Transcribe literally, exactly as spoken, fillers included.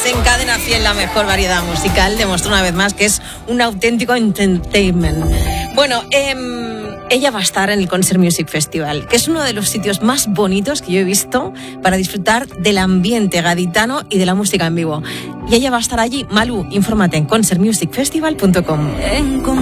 Pues en Cadena cien, la mejor variedad musical, demostró una vez más que es un auténtico entertainment. Bueno, eh, ella va a estar en el Concert Music Festival, que es uno de los sitios más bonitos que yo he visto para disfrutar del ambiente gaditano y de la música en vivo. Y ella va a estar allí. Malú, infórmate en concert music festival punto com.